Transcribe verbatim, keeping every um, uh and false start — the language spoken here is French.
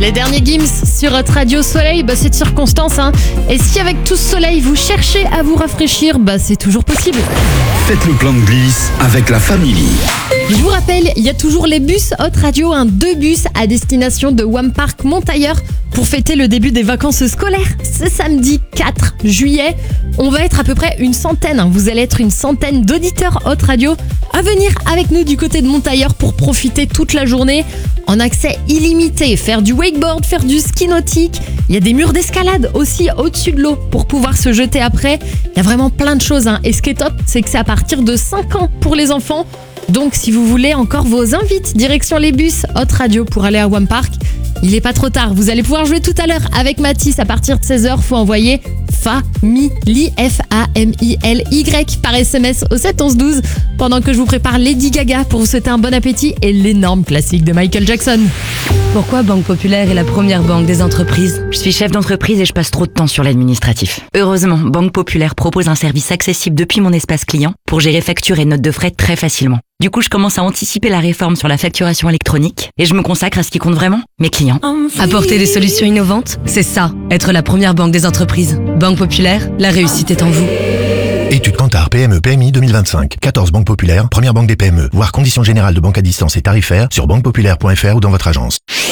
Les derniers Gims sur votre radio Soleil, bah c'est de circonstance, hein. Et si avec tout ce soleil, vous cherchez à vous rafraîchir, bah c'est toujours possible. Faites le plein de glisse avec la famille. Je vous rappelle, il y a toujours les bus Hot Radio, hein, deux bus à destination de Wampark Montailleur pour fêter le début des vacances scolaires. Ce samedi quatre juillet, on va être à peu près une centaine, hein. Vous allez être une centaine d'auditeurs Hot Radio à venir avec nous du côté de Montailleur pour profiter toute la journée en accès illimité, faire du wakeboard, faire du ski nautique. Il y a des murs d'escalade aussi au-dessus de l'eau pour pouvoir se jeter après. Il y a vraiment plein de choses, hein. Et ce qui est top, c'est que c'est à partir de cinq ans pour les enfants. Donc si vous voulez encore vos invites, direction les bus Hot Radio pour aller à Wampark. Il n'est pas trop tard, vous allez pouvoir jouer tout à l'heure avec Mathis à partir de seize heures. Faut envoyer FAMILY, F A M I L Y par S M S au sept onze douze pendant que je vous prépare Lady Gaga pour vous souhaiter un bon appétit et l'énorme classique de Michael Jackson. Pourquoi Banque Populaire est la première banque des entreprises ? Je suis chef d'entreprise et je passe trop de temps sur l'administratif. Heureusement, Banque Populaire propose un service accessible depuis mon espace client pour gérer factures et notes de frais très facilement. Du coup, je commence à anticiper la réforme sur la facturation électronique et je me consacre à ce qui compte vraiment, mes clients. Apporter des solutions innovantes, c'est ça, être la première banque des entreprises. Banque Populaire, la réussite est en vous. Étude Kantar P M E P M I deux mille vingt-cinq. quatorze banques populaires, première banque des P M E. Voir conditions générales de banque à distance et tarifaires sur banque populaire point f r ou dans votre agence.